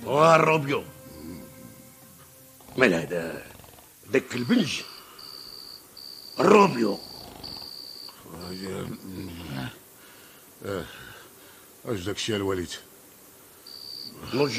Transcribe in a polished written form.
والروبيو مال هذا دك البنج الروبيو. اش داك الشيء الوليد؟